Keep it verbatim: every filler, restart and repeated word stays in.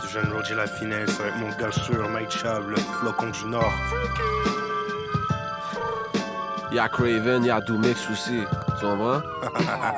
jeune Roger La Finesse avec mon gars sûr, Mike Chubb, le flocon du Nord. Y'a Craven, y'a Doomix aussi, tu comprends?